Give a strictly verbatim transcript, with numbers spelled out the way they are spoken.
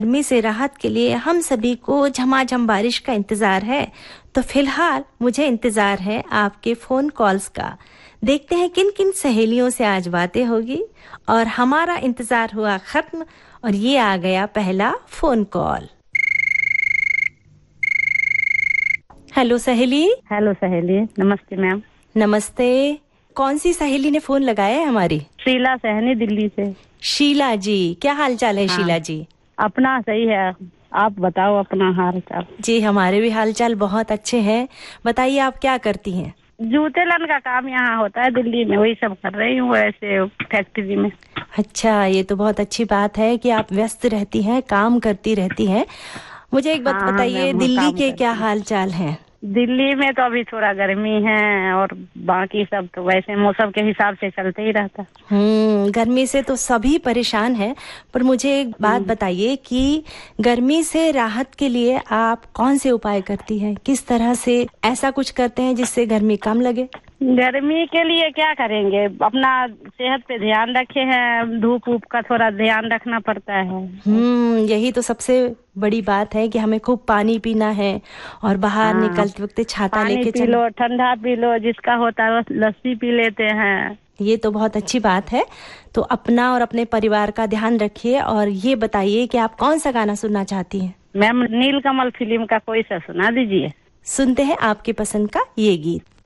गर्मी से राहत के लिए हम सभी को झमाझम बारिश का इंतजार है, तो फिलहाल मुझे इंतजार है आपके फोन कॉल्स का। देखते हैं किन किन सहेलियों से आज बातें होगी। और हमारा इंतजार हुआ खत्म और ये आ गया पहला फोन कॉल। हेलो सहेली। हेलो सहेली, नमस्ते मैम। नमस्ते। कौन सी सहेली ने फोन लगाया है हमारी? शीला सहनी, दिल्ली से। शीला जी, क्या हाल चाल है? हाँ। शीला जी अपना सही है, आप बताओ अपना हाल चाल। जी हमारे भी हाल चाल बहुत अच्छे हैं। बताइए आप क्या करती हैं? जूते लाने का काम यहाँ होता है दिल्ली में, वही सब कर रही हूँ ऐसे फैक्ट्री में। अच्छा, ये तो बहुत अच्छी बात है कि आप व्यस्त रहती हैं, काम करती रहती हैं। मुझे एक बात हाँ, बताइए, दिल्ली के क्या हाल चाल हैं? दिल्ली में तो अभी थोड़ा गर्मी है और बाकी सब तो वैसे मौसम के हिसाब से चलते ही रहता। हम्म गर्मी से तो सभी परेशान हैं, पर मुझे एक बात बताइए कि गर्मी से राहत के लिए आप कौन से उपाय करती हैं? किस तरह से ऐसा कुछ करते हैं जिससे गर्मी कम लगे? गर्मी के लिए क्या करेंगे, अपना सेहत पे ध्यान रखे हैं, धूप ऊप का थोड़ा ध्यान रखना पड़ता है। हम्म यही तो सबसे बड़ी बात है कि हमें खूब पानी पीना है और बाहर हाँ, निकलते वक्त छाता लेके पी लो, ठंडा पी लो, जिसका होता है लस्सी पी लेते हैं। ये तो बहुत अच्छी बात है। तो अपना और अपने परिवार का ध्यान रखिए। और ये बताइए कि आप कौन सा गाना सुनना चाहती हैं? मैम, नीलकमल फिल्म का कोई सा सुना दीजिए। सुनते हैं आपकी पसंद का ये गीत।